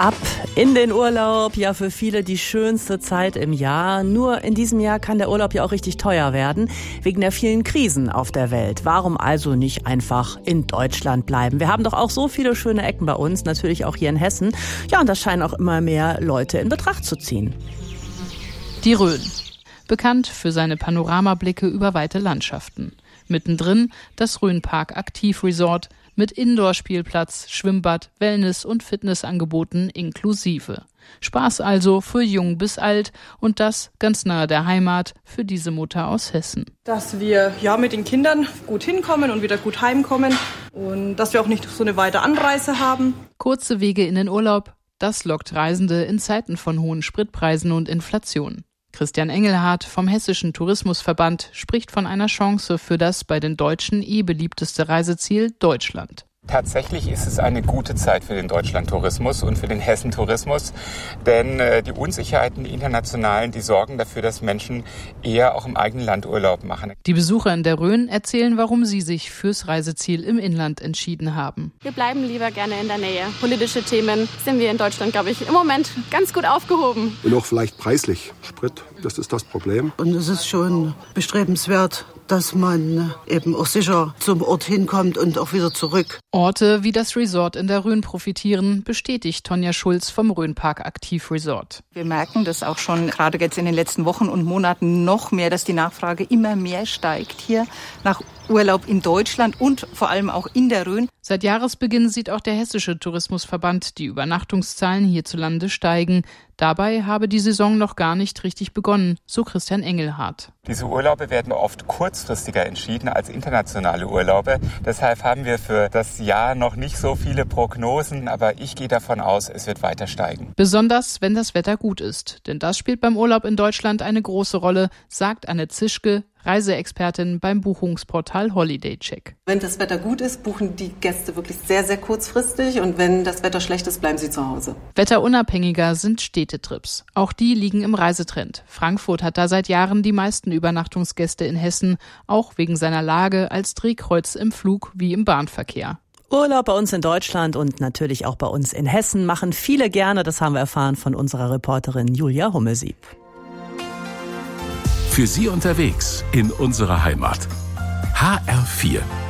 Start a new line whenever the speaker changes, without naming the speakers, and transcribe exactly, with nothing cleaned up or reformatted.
Ab in den Urlaub, ja für viele die schönste Zeit im Jahr. Nur in diesem Jahr kann der Urlaub ja auch richtig teuer werden, wegen der vielen Krisen auf der Welt. Warum also nicht einfach in Deutschland bleiben? Wir haben doch auch so viele schöne Ecken bei uns, natürlich auch hier in Hessen. Ja, und das scheinen auch immer mehr Leute in Betracht zu ziehen.
Die Rhön. Bekannt für seine Panoramablicke über weite Landschaften. Mittendrin das Rhönpark Aktivresort mit Indoor-Spielplatz, Schwimmbad, Wellness- und Fitnessangeboten inklusive. Spaß also für jung bis alt und das ganz nahe der Heimat für diese Mutter aus Hessen.
Dass wir ja mit den Kindern gut hinkommen und wieder gut heimkommen und dass wir auch nicht so eine weite Anreise haben.
Kurze Wege in den Urlaub, das lockt Reisende in Zeiten von hohen Spritpreisen und Inflation. Christian Engelhardt vom Hessischen Tourismusverband spricht von einer Chance für das bei den Deutschen eh beliebteste Reiseziel Deutschland.
Tatsächlich ist es eine gute Zeit für den Deutschlandtourismus und für den Hessentourismus, denn äh, die Unsicherheiten, die internationalen, die sorgen dafür, dass Menschen eher auch im eigenen Land Urlaub machen.
Die Besucher in der Rhön erzählen, warum sie sich fürs Reiseziel im Inland entschieden haben.
Wir bleiben lieber gerne in der Nähe. Politische Themen sind wir in Deutschland, glaube ich, im Moment ganz gut aufgehoben.
Und auch vielleicht preislich. Sprit, das ist das Problem.
Und es ist schon bestrebenswert, dass man eben auch sicher zum Ort hinkommt und auch wieder zurück.
Orte wie das Resort in der Rhön profitieren, bestätigt Tonja Schulz vom Rhönpark Aktivresort.
Wir merken das auch schon gerade jetzt in den letzten Wochen und Monaten noch mehr, dass die Nachfrage immer mehr steigt hier nach Urlaub in Deutschland und vor allem auch in der Rhön.
Seit Jahresbeginn sieht auch der Hessische Tourismusverband die Übernachtungszahlen hierzulande steigen. Dabei habe die Saison noch gar nicht richtig begonnen, so Christian Engelhardt.
Diese Urlaube werden oft kurzfristiger entschieden als internationale Urlaube. Deshalb haben wir für das Jahr noch nicht so viele Prognosen, aber ich gehe davon aus, es wird weiter steigen.
Besonders, wenn das Wetter gut ist. Denn das spielt beim Urlaub in Deutschland eine große Rolle, sagt Anne Zischke, Reiseexpertin beim Buchungsportal HolidayCheck.
Wenn das Wetter gut ist, buchen die Gäste wirklich sehr, sehr kurzfristig und wenn das Wetter schlecht ist, bleiben sie zu Hause.
Wetterunabhängiger sind Städtetrips. Auch die liegen im Reisetrend. Frankfurt hat da seit Jahren die meisten Übernachtungsgäste in Hessen, auch wegen seiner Lage als Drehkreuz im Flug- wie im Bahnverkehr.
Urlaub bei uns in Deutschland und natürlich auch bei uns in Hessen machen viele gerne. Das haben wir erfahren von unserer Reporterin Julia Hummelsieb.
Für Sie unterwegs in unserer Heimat. H R vier